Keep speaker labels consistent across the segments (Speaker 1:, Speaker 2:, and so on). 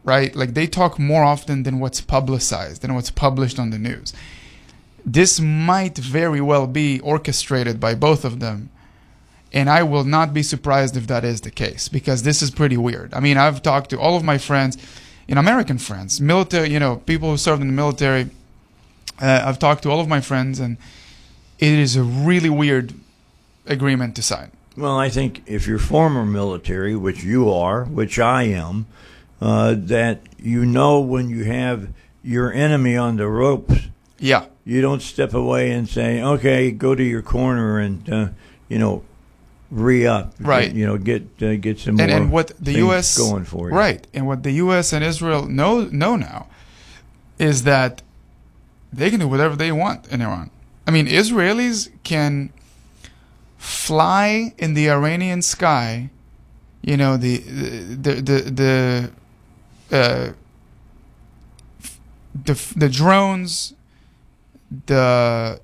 Speaker 1: right? Like they talk more often than what's publicized, than what's published on the news. This might very well be orchestrated by both of them. And I will not be surprised if that is the case, because this is pretty weird. I mean, I've talked to all of my friends, American friends, military, people who served in the military. I've talked to all of my friends, and it is a really weird agreement to sign.
Speaker 2: Well, I think if you're former military, which you are, which I am, that when you have your enemy on the ropes.
Speaker 1: Yeah.
Speaker 2: You don't step away and say, okay, go to your corner and, re-up.
Speaker 1: Right.
Speaker 2: Get some more
Speaker 1: and what the U.S.
Speaker 2: going for you.
Speaker 1: Right. And what the U.S. and Israel know now is that they can do whatever they want in Iran. I mean, Israelis can fly in the Iranian sky, the drones, the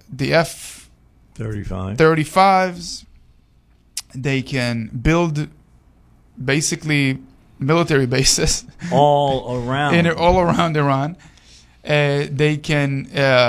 Speaker 1: F-35s. They can build basically military bases
Speaker 2: all around
Speaker 1: Iran. They can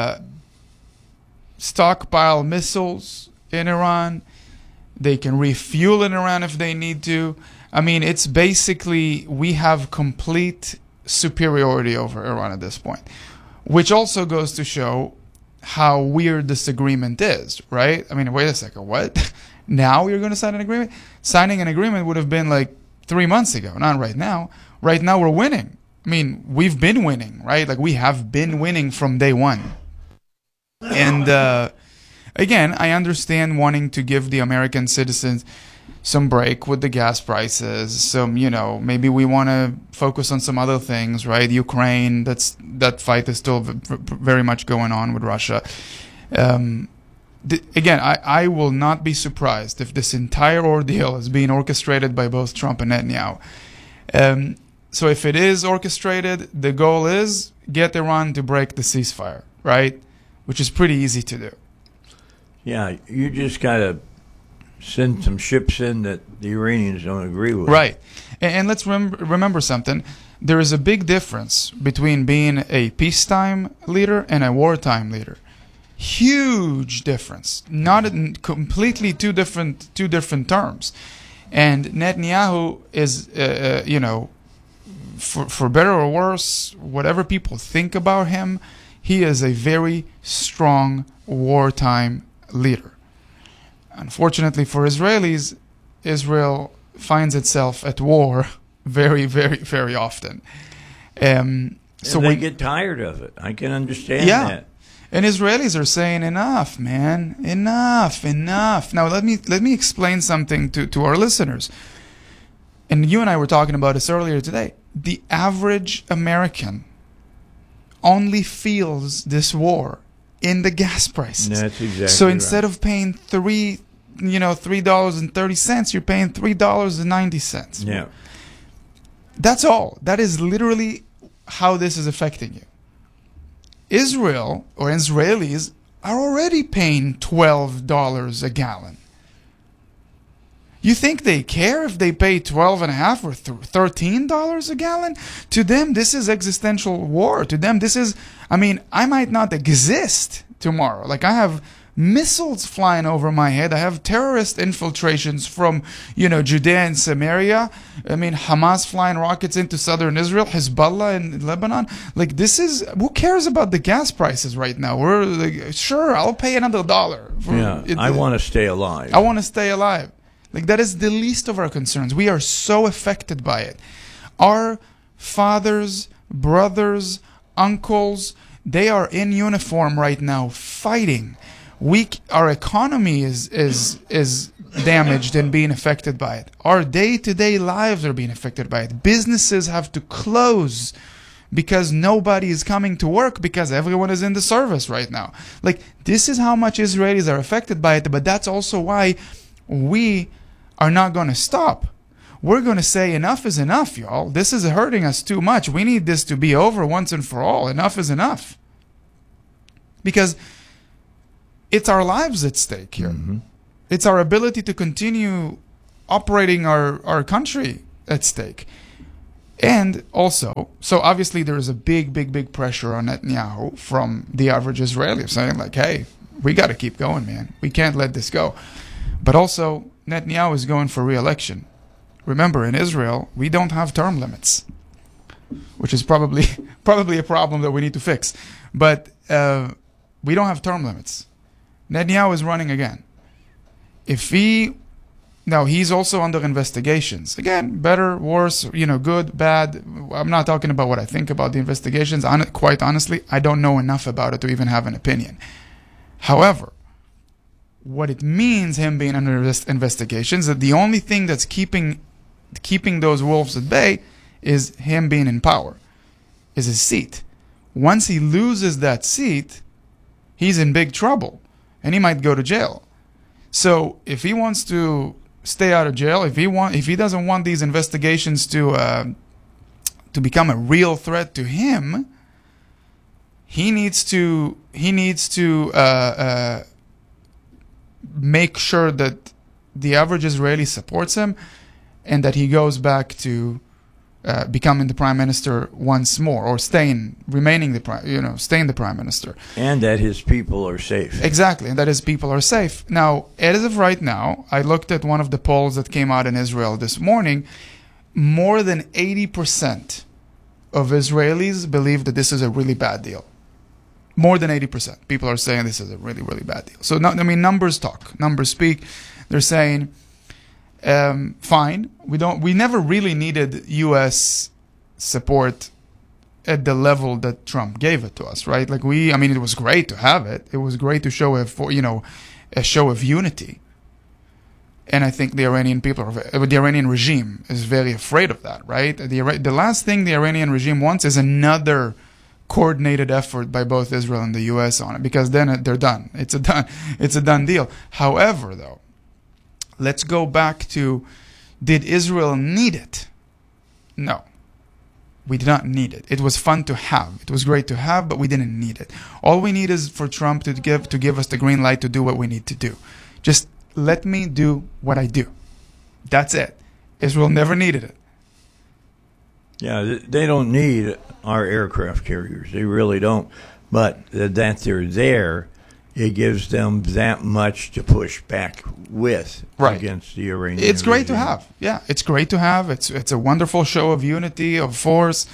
Speaker 1: stockpile missiles in Iran. They can refuel in Iran if they need to. I mean, it's basically we have complete superiority over Iran at this point, which also goes to show how weird this agreement is, right? I mean, wait a second, what? Now you're going to sign an agreement? Signing an agreement would have been like 3 months ago, not right now. Right now we're winning. I mean, we've been winning, right? Like we have been winning from day one. And again, I understand wanting to give the American citizens some break with the gas prices. Some, maybe we want to focus on some other things, right? Ukraine, that fight is still very much going on with Russia. Again, I will not be surprised if this entire ordeal is being orchestrated by both Trump and Netanyahu. So if it is orchestrated, the goal is get Iran to break the ceasefire, right? Which is pretty easy to do.
Speaker 2: Yeah, you just got to send some ships in that the Iranians don't agree with.
Speaker 1: Right. And let's remember something. There is a big difference between being a peacetime leader and a wartime leader. Huge difference. Not in completely two different terms. And Netanyahu is, for better or worse, whatever people think about him, he is a very strong wartime leader. Unfortunately for Israelis, Israel finds itself at war very, very, very often.
Speaker 2: So they get tired of it. I can understand that.
Speaker 1: And Israelis are saying, enough, man, enough. Now let me explain something to our listeners. And you and I were talking about this earlier today. The average American only feels this war in the gas prices.
Speaker 2: That's exactly
Speaker 1: so instead of paying $3.30, you're paying $3.90.
Speaker 2: Yeah.
Speaker 1: That's all. That is literally how this is affecting you. Israel or Israelis are already paying $12 a gallon. You think they care if they pay $12.50 or $13 a gallon? To them, this is existential war. To them, this is, I might not exist tomorrow. Like, I have missiles flying over my head. I have terrorist infiltrations from, Judea and Samaria. Hamas flying rockets into southern Israel, Hezbollah in Lebanon. Like, this is, who cares about the gas prices right now? We're like, sure, I'll pay another $1.
Speaker 2: I want to stay alive.
Speaker 1: I want to stay alive. Like, that is the least of our concerns. We are so affected by it. Our fathers, brothers, uncles, they are in uniform right now fighting. Our economy is damaged and being affected by it. Our day-to-day lives are being affected by it. Businesses have to close because nobody is coming to work because everyone is in the service right now. Like, this is how much Israelis are affected by it, but that's also why we are not going to stop. We're going to say enough is enough, y'all. This is hurting us too much. We need this to be over once and for all. Enough is enough. Because it's our lives at stake here. Mm-hmm. It's our ability to continue operating our country at stake. And also, so obviously there is a big pressure on Netanyahu from the average Israeli saying like, hey, we got to keep going, man. We can't let this go. But also, Netanyahu is going for re-election. Remember, in Israel, we don't have term limits, which is probably a problem that we need to fix. But we don't have term limits. Netanyahu is running again. Now he's also under investigations. Again, better, worse, good, bad. I'm not talking about what I think about the investigations. Quite honestly, I don't know enough about it to even have an opinion. However, what it means, him being under investigations, that the only thing that's keeping those wolves at bay is him being in power, is his seat. Once he loses that seat, he's in big trouble, and he might go to jail. So if he wants to stay out of jail, if he doesn't want these investigations to become a real threat to him, he needs to make sure that the average Israeli supports him, and that he goes back to becoming the prime minister once more, or staying the prime minister,
Speaker 2: and that his people are safe.
Speaker 1: Exactly, and that his people are safe. Now, as of right now, I looked at one of the polls that came out in Israel this morning. More than 80% of Israelis believe that this is a really bad deal. More than 80%. People are saying this is a really, really bad deal. So, numbers talk. Numbers speak. They're saying, fine. We never really needed U.S. support at the level that Trump gave it to us, right? Like it was great to have it. It was great to show a show of unity. And I think the Iranian the Iranian regime is very afraid of that, right? The last thing the Iranian regime wants is another coordinated effort by both Israel and the U.S. on it, because then they're done. It's a done deal. However, though, let's go back to, did Israel need it? No. We did not need it. It was fun to have. It was great to have, but we didn't need it. All we need is for Trump to give us the green light to do what we need to do. Just let me do what I do. That's it. Israel never needed it.
Speaker 2: Yeah, they don't need our aircraft carriers. They really don't. But that they're there, it gives them that much to push back with against the Iranian
Speaker 1: It's great
Speaker 2: regime.
Speaker 1: to have. Yeah, it's great to have. It's a wonderful show of unity, of force.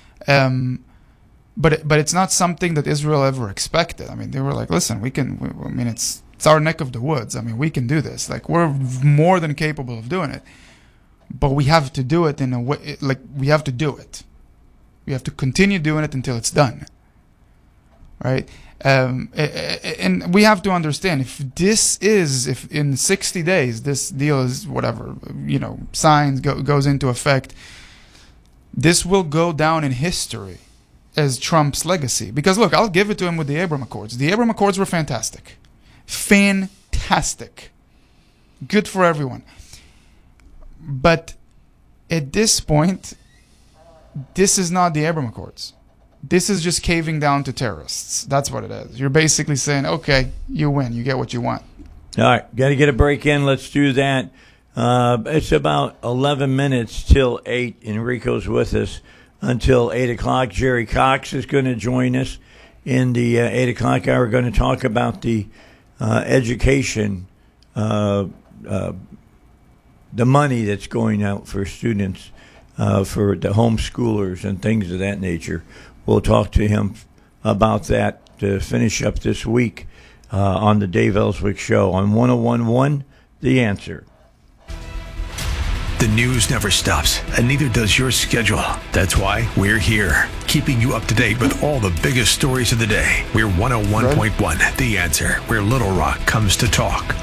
Speaker 1: But it's not something that Israel ever expected. I mean, they were like, listen, it's our neck of the woods. I mean, we can do this. Like, we're more than capable of doing it. But we have to do it in a way, like, we have to do it. We have to continue doing it until it's done. Right? And we have to understand, if in 60 days this deal is whatever, signed, goes into effect, this will go down in history as Trump's legacy. Because look, I'll give it to him with the Abraham Accords. The Abraham Accords were fantastic. Fantastic. Good for everyone. But at this point, this is not the Abraham Accords. This is just caving down to terrorists. That's what it is. You're basically saying, okay, you win. You get what you want.
Speaker 2: All right. Got to get a break in. Let's do that. It's about 11 minutes till 8. Enrico's with us until 8 o'clock. Jerry Cox is going to join us in the 8 o'clock hour. We're going to talk about the education, the money that's going out for students, for the homeschoolers and things of that nature. We'll talk to him about that to finish up this week on the Dave Ellswick Show on 101.1 The Answer.
Speaker 3: The news never stops, and neither does your schedule. That's why we're here, keeping you up to date with all the biggest stories of the day. We're 101.1 The Answer, where Little Rock comes to talk.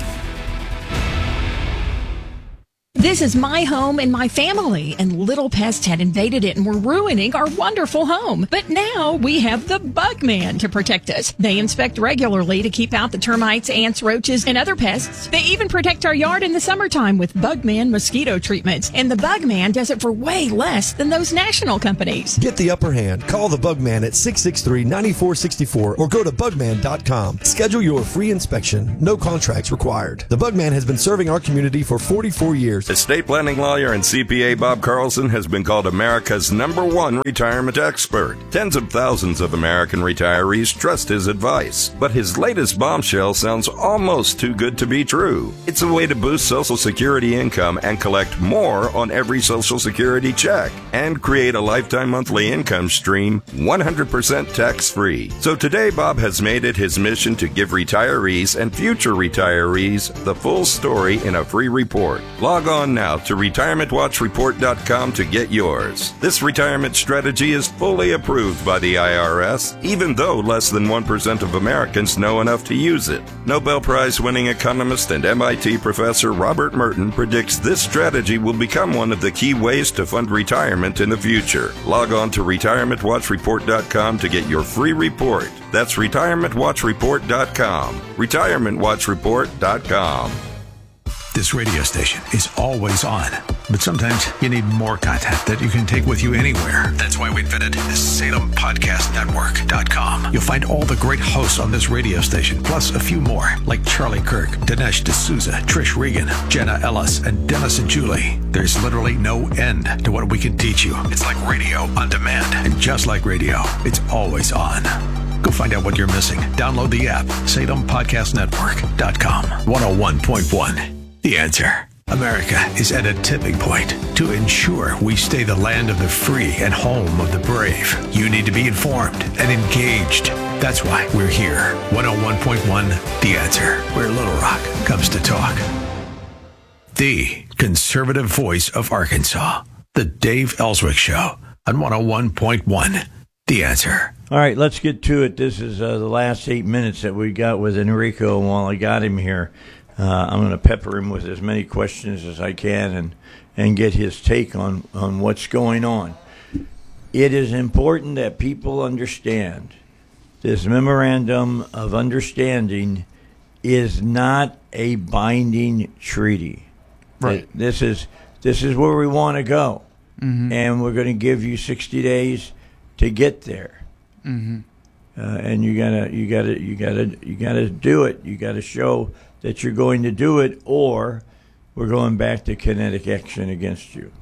Speaker 4: This is my home and my family, and little pests had invaded it and were ruining our wonderful home. But now we have the Bugman to protect us. They inspect regularly to keep out the termites, ants, roaches, and other pests. They even protect our yard in the summertime with Bugman mosquito treatments. And the Bugman does it for way less than those national companies.
Speaker 5: Get the upper hand. Call the Bugman at 663-9464 or go to bugman.com. Schedule your free inspection. No contracts required. The Bugman has been serving our community for 44 years.
Speaker 6: Estate planning lawyer and CPA Bob Carlson has been called America's #1 retirement expert. Tens of thousands of American retirees trust his advice. But his latest bombshell sounds almost too good to be true. It's a way to boost Social Security income and collect more on every Social Security check and create a lifetime monthly income stream 100% tax-free. So today, Bob has made it his mission to give retirees and future retirees the full story in a free report. Log on now to retirementwatchreport.com to get yours. This retirement strategy is fully approved by the IRS, even though less than 1% of Americans know enough to use it. Nobel Prize-winning economist and MIT professor Robert Merton predicts this strategy will become one of the key ways to fund retirement in the future. Log on to retirementwatchreport.com to get your free report. That's retirementwatchreport.com. retirementwatchreport.com.
Speaker 3: This radio station is always on, but sometimes you need more content that you can take with you anywhere. That's why we invented SalemPodcastNetwork.com. You'll find all the great hosts on this radio station, plus a few more, like Charlie Kirk, Dinesh D'Souza, Trish Regan, Jenna Ellis, and Dennis and Julie. There's literally no end to what we can teach you. It's like radio on demand, and just like radio, it's always on. Go find out what you're missing. Download the app, SalemPodcastNetwork.com. 101.1. The Answer. America is at a tipping point. To ensure we stay the land of the free and home of the brave, you need to be informed and engaged. That's why we're here. 101.1 The Answer, where Little Rock comes to talk. The conservative voice of Arkansas. The Dave Ellswick Show on 101.1 The Answer.
Speaker 2: All right, let's get to it. This is the last 8 minutes that we got with Enrico. And while I got him here, I'm going to pepper him with as many questions as I can and get his take on what's going on. It is important that people understand this memorandum of understanding is not a binding treaty.
Speaker 1: Right.
Speaker 2: This is where we want to go, and we're going to give you 60 days to get there. And you gotta do it. You gotta show that you're going to do it, or we're going back to kinetic action against you.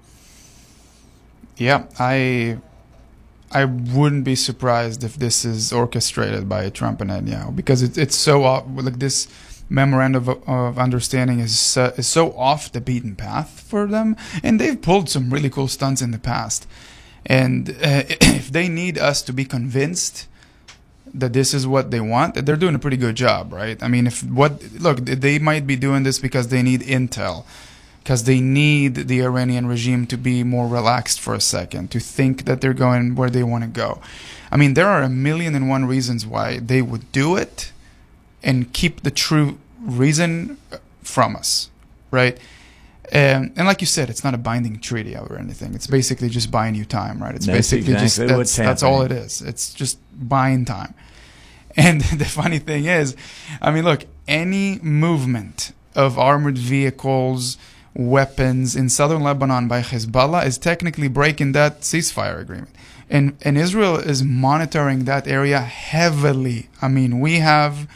Speaker 2: Yeah,
Speaker 1: I wouldn't be surprised if this is orchestrated by Trump and Netanyahu, because it's so like this memorandum of understanding is so off the beaten path for them, and they've pulled some really cool stunts in the past. And if they need us to be convinced that this is what they want, they're doing a pretty good job, right? I mean, they might be doing this because they need intel, because they need the Iranian regime to be more relaxed for a second, to think that they're going where they want to go. I mean, there are 1,000,001 reasons why they would do it and keep the true reason from us, right? And like you said, it's not a binding treaty or anything. It's basically just buying you time, right? It's
Speaker 2: that's
Speaker 1: basically
Speaker 2: exactly
Speaker 1: that's all it is. It's just buying time. And the funny thing is, I mean, look, any movement of armored vehicles, weapons in southern Lebanon by Hezbollah is technically breaking that ceasefire agreement. And Israel is monitoring that area heavily. I mean, we have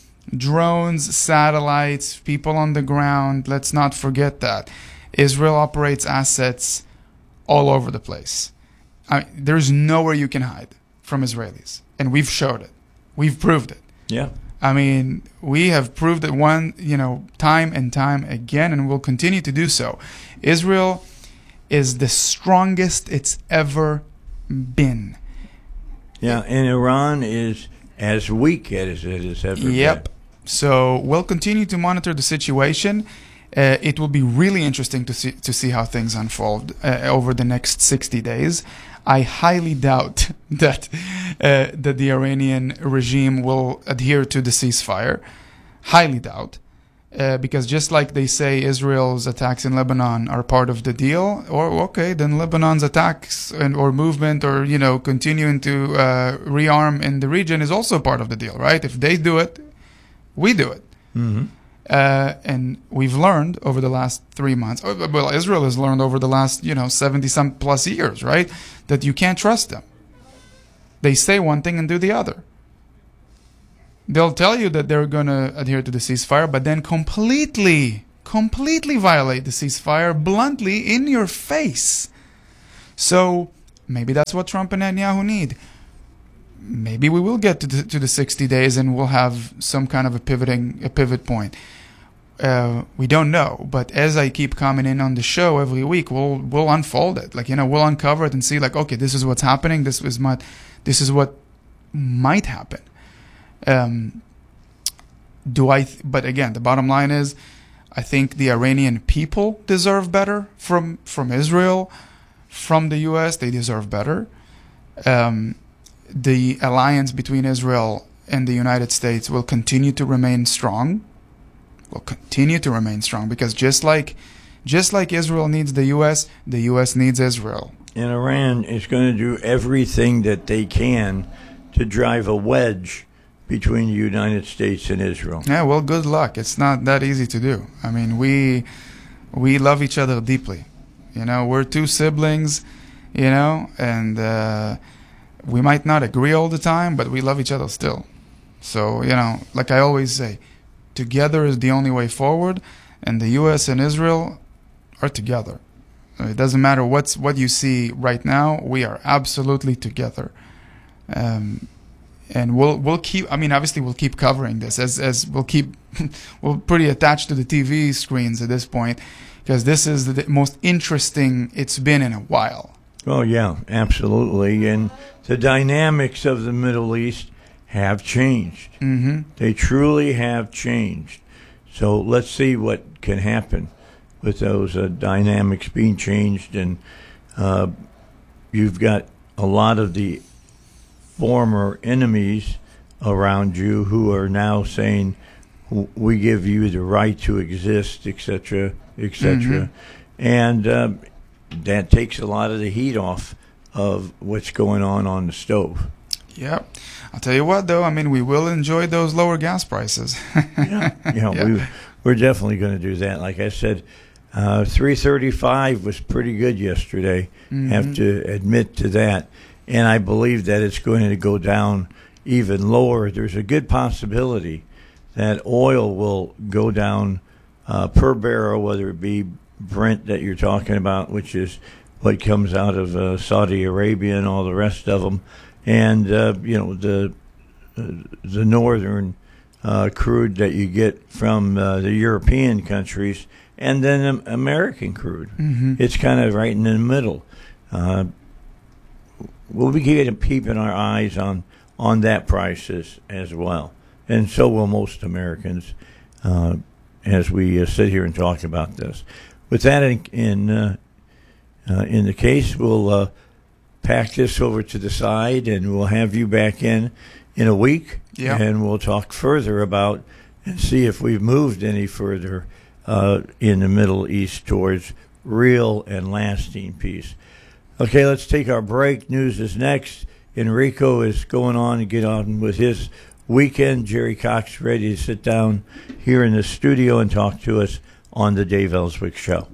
Speaker 1: drones, satellites, people on the ground. Let's not forget that. Israel operates assets all over the place. There's nowhere you can hide from Israelis. And we've showed it. We've proved it.
Speaker 2: Yeah.
Speaker 1: I mean, we have proved it time and time again, and we'll continue to do so. Israel is the strongest it's ever been.
Speaker 2: Yeah, and Iran is as weak as it has ever been.
Speaker 1: Yep. So we'll continue to monitor the situation. It will be really interesting to see how things unfold over the next 60 days. I highly doubt that the Iranian regime will adhere to the ceasefire. Highly doubt. Because just like they say Israel's attacks in Lebanon are part of the deal, then Lebanon's attacks or movement or, continuing to rearm in the region is also part of the deal, right? If they do it, we do it.
Speaker 2: Mm-hmm.
Speaker 1: And we've learned over the last 3 months, well, Israel has learned over the last, 70-some plus years, right, that you can't trust them. They say one thing and do the other. They'll tell you that they're going to adhere to the ceasefire, but then completely completely violate the ceasefire bluntly in your face. So maybe that's what Trump and Netanyahu need. Maybe we will get to the 60 days and we'll have some kind of a pivot point. We don't know, but as I keep coming in on the show every week, we'll unfold it. Like, we'll uncover it and see, like, okay, this is what's happening. This is what might happen. But again, the bottom line is, I think the Iranian people deserve better from Israel, from the U.S. They deserve better. The alliance between Israel and the United States will continue to remain strong. Because just like Israel needs the U.S. needs Israel.
Speaker 2: And Iran is going to do everything that they can to drive a wedge between the United States and Israel.
Speaker 1: Yeah, well, good luck. It's not that easy to do. I mean, we love each other deeply. We're two siblings, and we might not agree all the time, but we love each other still. So, like I always say, together is the only way forward, and the U.S. and Israel are together. It doesn't matter what you see right now. We are absolutely together. And we'll keep. I mean, obviously, we'll keep covering this as we're pretty attached to the TV screens at this point, because this is the most interesting it's been in a while.
Speaker 2: Oh yeah, absolutely. And the dynamics of the Middle East have changed.
Speaker 1: Mm-hmm.
Speaker 2: They truly have changed. So let's see what can happen with those dynamics being changed. And you've got a lot of the former enemies around you who are now saying, we give you the right to exist, etc., etc.
Speaker 1: Mm-hmm.
Speaker 2: And that takes a lot of the heat off of what's going on the stove.
Speaker 1: Yep. I'll tell you what, though. I mean, we will enjoy those lower gas prices.
Speaker 2: Yeah. We're definitely going to do that. Like I said, 335 was pretty good yesterday.
Speaker 1: Mm-hmm.
Speaker 2: Have to admit to that. And I believe that it's going to go down even lower. There's a good possibility that oil will go down per barrel, whether it be Brent that you're talking about, which is what comes out of Saudi Arabia and all the rest of them, and the northern crude that you get from the European countries, and then American crude.
Speaker 1: Mm-hmm.
Speaker 2: It's kind of right in the middle. We'll be keeping our eyes on that prices as well, and so will most Americans as we sit here and talk about this. With that in the case, we'll pack this over to the side, and we'll have you back in a week, and we'll talk further about and see if we've moved any further in the Middle East towards real and lasting peace. Okay, let's take our break. News is next. Enrico is going on to get on with his weekend. Jerry Cox ready to sit down here in the studio and talk to us on the Dave Ellswick Show.